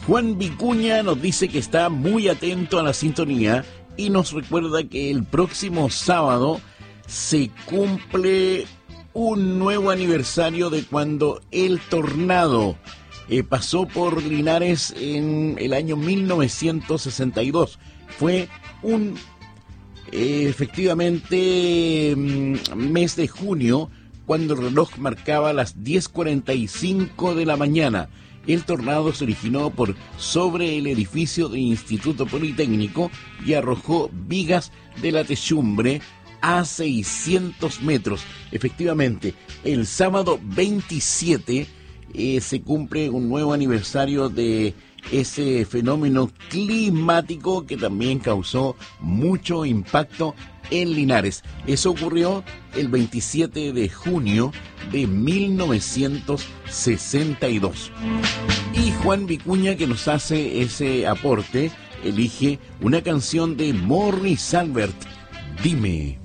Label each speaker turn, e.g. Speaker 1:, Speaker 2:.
Speaker 1: Juan Vicuña nos dice que está muy atento a la sintonía y nos recuerda que el próximo sábado se cumple un nuevo aniversario de cuando el tornado pasó por Linares en el año 1962. Fue un efectivamente mes de junio, cuando el reloj marcaba las 10:45 de la mañana. El tornado se originó por sobre el edificio del Instituto Politécnico y arrojó vigas de la techumbre a 600 metros. Efectivamente, el sábado 27 se cumple un nuevo aniversario de ese fenómeno climático que también causó mucho impacto en Linares. Eso ocurrió el 27 de junio de 1962. Y Juan Vicuña, que nos hace ese aporte, elige una canción de Morris Albert, Dime.